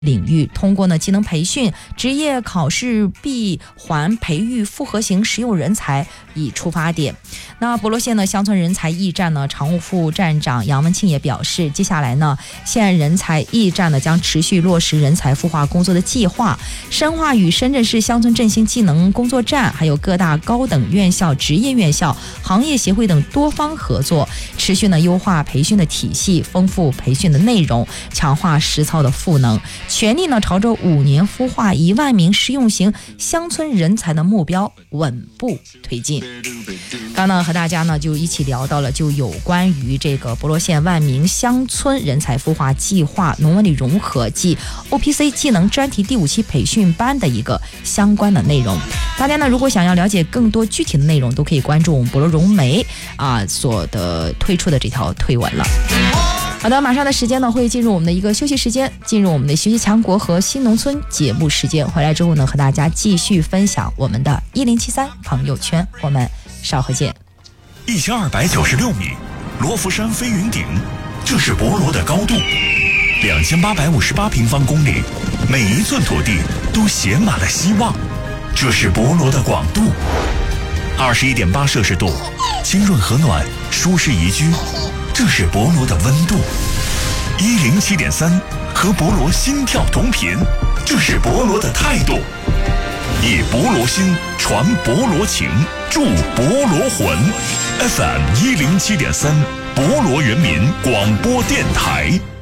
领域，通过呢技能培训、职业考试闭环培育复合型实用人才以出发点。那博罗县呢乡村人才驿站呢常务副站长杨文庆也表示，接下来呢县人才驿站呢将持续落实人才孵化工作的计划，深化与深圳市乡村振兴技能工作站还有各大高等院校、职业院校、行业协会等多方合作，持续呢优化培训的体系，丰富培训的内容，强化实操的赋能，全力呢朝着5年孵化1万名实用型乡村人才的目标稳步推进。刚呢和大家呢就一起聊到了就有关于这个博罗县万名乡村人才孵化计划农文旅融合暨 OPC 技能专题第5期培训班的一个相关的内容。大家呢如果想要了解更多具体的内容，都可以关注我们博罗融媒所的推出的这条推文了。好的，马上的时间呢会进入我们的一个休息时间，进入我们的学习强国和新农村节目时间。回来之后呢和大家继续分享我们的1073朋友圈，我们稍后见。 1296米，罗浮山飞云顶，这是博罗的高度。2858平方公里，每一寸土地都写满了希望，这是博罗的广度。21.8摄氏度，清润和暖，舒适宜居，这是博罗的温度。107.3，和博罗心跳同频，这是博罗的态度。以博罗心传博罗情，助博罗魂。FM 107.3，博罗人民广播电台。